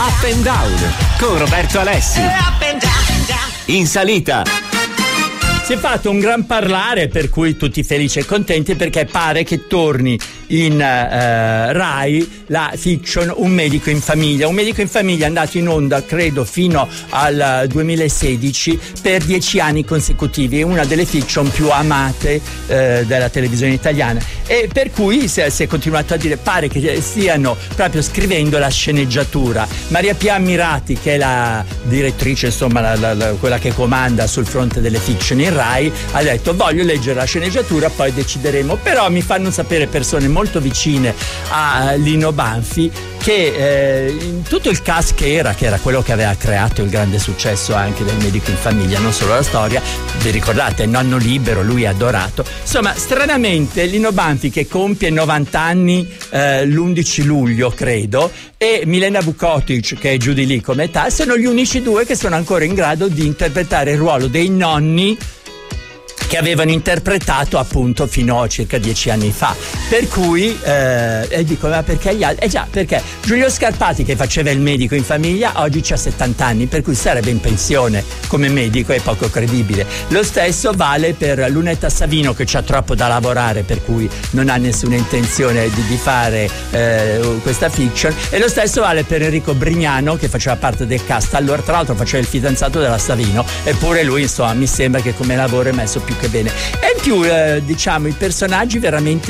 Up and Down con Roberto Alessi. In salita. Si è fatto un gran parlare, per cui tutti felici e contenti, perché pare che torni in Rai la fiction Un medico in famiglia. Un medico in famiglia è andato in onda credo fino al 2016 per 10 anni consecutivi, è una delle fiction più amate della televisione italiana, e per cui si è continuato a dire, pare che stiano proprio scrivendo la sceneggiatura. Maria Pia Ammirati, che è la direttrice, insomma quella che comanda sul fronte delle fiction in Rai, ha detto voglio leggere la sceneggiatura, poi decideremo. Però mi fanno sapere persone molto vicine a Lino Banfi che in tutto il cast che era quello che aveva creato il grande successo anche del medico in famiglia, non solo la storia, vi ricordate, Nonno Libero, lui è adorato, insomma stranamente Lino Banfi, che compie 90 anni l'11 luglio credo, e Milena Vukotic, che è giù di lì come età, sono gli unici due che sono ancora in grado di interpretare il ruolo dei nonni che avevano interpretato appunto fino a circa 10 anni fa. Per cui dico, ma perché gli altri? Già, perché Giulio Scarpati, che faceva il medico in famiglia, oggi ha 70 anni, per cui sarebbe in pensione come medico, è poco credibile. Lo stesso vale per Lunetta Savino, che c'ha troppo da lavorare, per cui non ha nessuna intenzione di fare questa fiction, e lo stesso vale per Enrico Brignano, che faceva parte del cast, allora tra l'altro faceva il fidanzato della Savino, eppure lui insomma mi sembra che come lavoro è messo più che bene. E in più diciamo i personaggi veramente